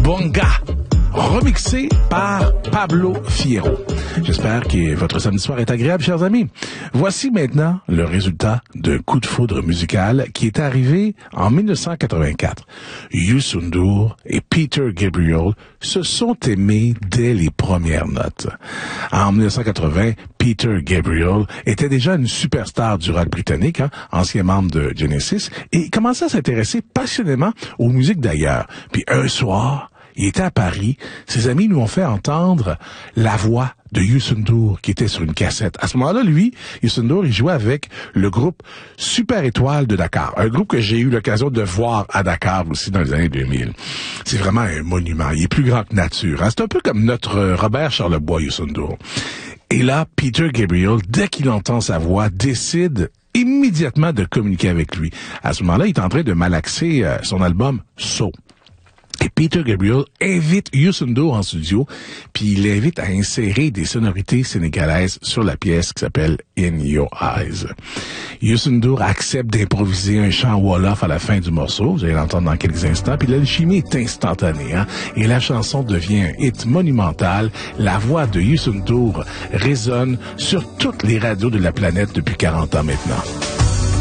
Bonga, remixé par Pablo Fierro. J'espère que votre samedi soir est agréable, chers amis. Voici maintenant le résultat d'un coup de foudre musical qui est arrivé en 1984. Youssou N'Dour et Peter Gabriel se sont aimés dès les premières notes. En 1980, Peter Gabriel était déjà une superstar du rock britannique, ancien membre de Genesis, et il commençait à s'intéresser passionnément aux musiques d'ailleurs. Puis un soir, il était à Paris, ses amis lui ont fait entendre la voix de Youssou N'Dour qui était sur une cassette. À ce moment-là, lui, Youssou N'Dour, il jouait avec le groupe Super Étoile de Dakar, un groupe que j'ai eu l'occasion de voir à Dakar aussi dans les années 2000. C'est vraiment un monument, il est plus grand que nature. C'est un peu comme notre Robert Charlebois, Youssou N'Dour. Et là, Peter Gabriel, dès qu'il entend sa voix, décide immédiatement de communiquer avec lui. À ce moment-là, il est en train de malaxer son album So. Et Peter Gabriel invite Youssou N'Dour en studio, puis il l'invite à insérer des sonorités sénégalaises sur la pièce qui s'appelle In Your Eyes. Youssou N'Dour accepte d'improviser un chant Wolof à la fin du morceau, vous allez l'entendre dans quelques instants, puis l'alchimie est instantanée, et la chanson devient un hit monumental. La voix de Youssou N'Dour résonne sur toutes les radios de la planète depuis 40 ans maintenant.